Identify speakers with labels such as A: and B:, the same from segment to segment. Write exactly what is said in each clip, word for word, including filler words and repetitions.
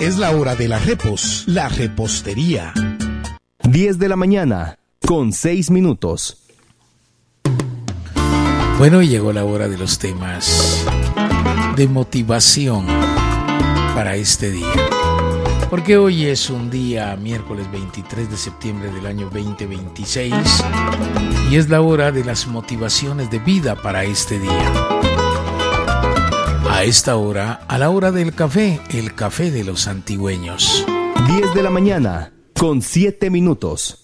A: Es la hora de la repos, la repostería.
B: diez de la mañana, con seis minutos.
C: Bueno, y llegó la hora de los temas de motivación para este día. Porque hoy es un día, miércoles veintitrés de septiembre del año veinte veintiséis, y es la hora de las motivaciones de vida para este día. A esta hora, a la hora del café, el café de los antigüeños.
B: diez de la mañana, con siete minutos.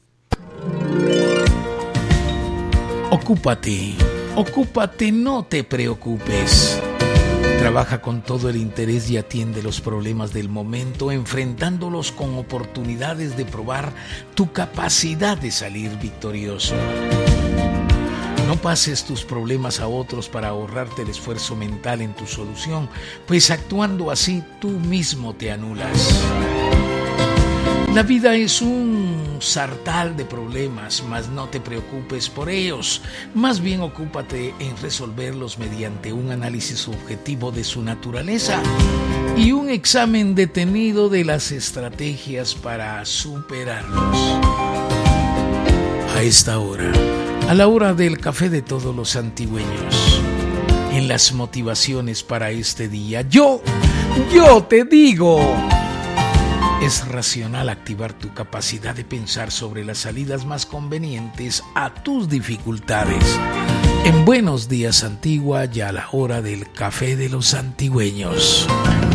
C: Ocúpate, ocúpate, no te preocupes. Trabaja con todo el interés y atiende los problemas del momento, enfrentándolos con oportunidades de probar tu capacidad de salir victorioso. No pases tus problemas a otros para ahorrarte el esfuerzo mental en tu solución, pues actuando así tú mismo te anulas. La vida es un sartal de problemas, mas no te preocupes por ellos. Más bien ocúpate en resolverlos mediante un análisis objetivo de su naturaleza y un examen detenido de las estrategias para superarlos. A esta hora, a la hora del café de todos los antigüeños, en las motivaciones para este día, yo, yo te digo, es racional activar tu capacidad de pensar sobre las salidas más convenientes a tus dificultades. En Buenos Días Antigua y a la hora del café de los antigüeños.